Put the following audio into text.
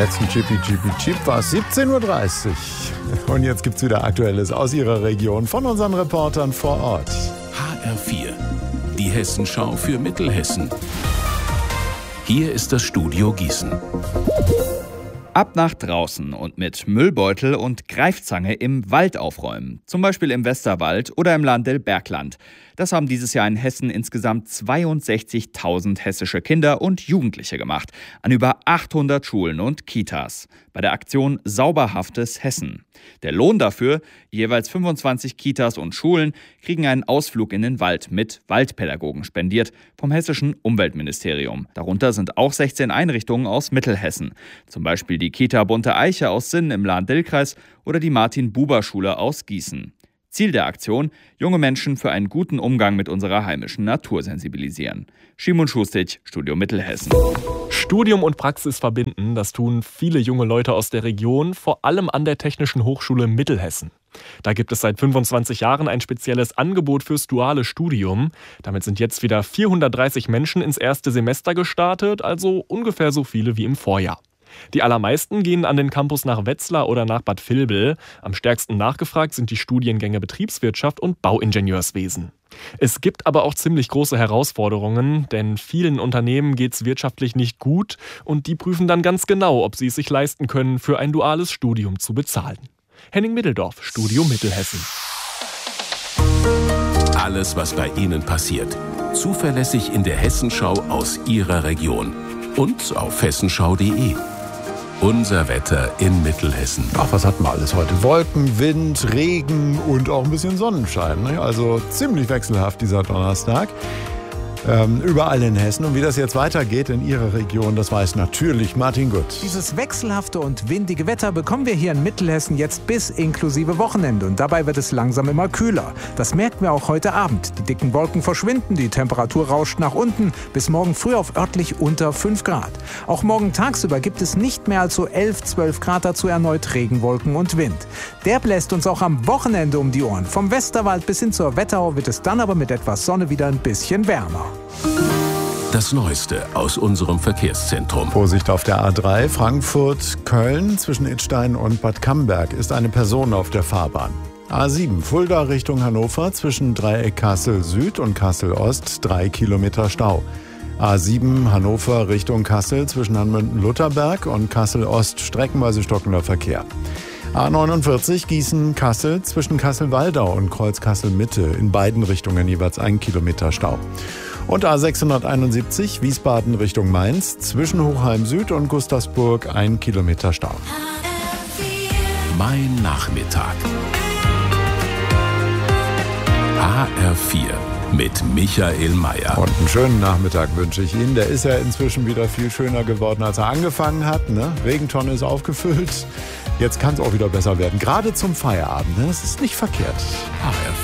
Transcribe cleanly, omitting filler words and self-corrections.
letzten Chippy war es 17:30 Uhr. Und jetzt gibt's wieder Aktuelles aus Ihrer Region von unseren Reportern vor Ort. HR4, die Hessenschau für Mittelhessen. Hier ist das Studio Gießen. Ab nach draußen und mit Müllbeutel und Greifzange im Wald aufräumen. Zum Beispiel im Westerwald oder im Landl-Bergland. Das haben dieses Jahr in Hessen insgesamt 62.000 hessische Kinder und Jugendliche gemacht. An über 800 Schulen und Kitas. Bei der Aktion Sauberhaftes Hessen. Der Lohn dafür, jeweils 25 Kitas und Schulen, kriegen einen Ausflug in den Wald mit Waldpädagogen spendiert vom hessischen Umweltministerium. Darunter sind auch 16 Einrichtungen aus Mittelhessen. Zum Beispiel die Kita Bunte Eiche aus Sinn im Lahn-Dill-Kreis oder die Martin-Buber-Schule aus Gießen. Ziel der Aktion: junge Menschen für einen guten Umgang mit unserer heimischen Natur sensibilisieren. Schimon Schustic, Studio Mittelhessen. Studium und Praxis verbinden, das tun viele junge Leute aus der Region, vor allem an der Technischen Hochschule Mittelhessen. Da gibt es seit 25 Jahren ein spezielles Angebot fürs duale Studium. Damit sind jetzt wieder 430 Menschen ins erste Semester gestartet, also ungefähr so viele wie im Vorjahr. Die allermeisten gehen an den Campus nach Wetzlar oder nach Bad Vilbel. Am stärksten nachgefragt sind die Studiengänge Betriebswirtschaft und Bauingenieurswesen. Es gibt aber auch ziemlich große Herausforderungen, denn vielen Unternehmen geht es wirtschaftlich nicht gut und die prüfen dann ganz genau, ob sie es sich leisten können, für ein duales Studium zu bezahlen. Henning Middeldorf, Studio Mittelhessen. Alles, was bei Ihnen passiert. Zuverlässig in der Hessenschau aus Ihrer Region. Und auf hessenschau.de. Unser Wetter in Mittelhessen. Ach, was hatten wir alles heute? Wolken, Wind, Regen und auch ein bisschen Sonnenschein. Ne? Also ziemlich wechselhaft dieser Donnerstag. Überall in Hessen. Und wie das jetzt weitergeht in Ihrer Region, das weiß natürlich Martin Gut. Dieses wechselhafte und windige Wetter bekommen wir hier in Mittelhessen jetzt bis inklusive Wochenende. Und dabei wird es langsam immer kühler. Das merken wir auch heute Abend. Die dicken Wolken verschwinden, die Temperatur rauscht nach unten. Bis morgen früh auf örtlich unter 5 Grad. Auch morgen tagsüber gibt es nicht mehr als so 11, 12 Grad, dazu erneut Regenwolken und Wind. Der bläst uns auch am Wochenende um die Ohren. Vom Westerwald bis hin zur Wetterau wird es dann aber mit etwas Sonne wieder ein bisschen wärmer. Das Neueste aus unserem Verkehrszentrum. Vorsicht auf der A3 Frankfurt-Köln zwischen Idstein und Bad Camberg ist eine Person auf der Fahrbahn. A7 Fulda Richtung Hannover zwischen Dreieck Kassel Süd und Kassel Ost 3 Kilometer Stau. A7 Hannover Richtung Kassel zwischen Hanmünden-Lutherberg und Kassel Ost streckenweise stockender Verkehr. A49 Gießen-Kassel zwischen Kassel-Waldau und Kreuz-Kassel-Mitte in beiden Richtungen jeweils 1 Kilometer Stau. Und A671 Wiesbaden Richtung Mainz zwischen Hochheim Süd und Gustavsburg 1 Kilometer Stau. Mein Nachmittag. HR4 mit Michael Mayer. Und einen schönen Nachmittag wünsche ich Ihnen. Der ist ja inzwischen wieder viel schöner geworden, als er angefangen hat. Ne? Regentonne ist aufgefüllt. Jetzt kann es auch wieder besser werden. Gerade zum Feierabend. Ne? Das ist nicht verkehrt. HR4.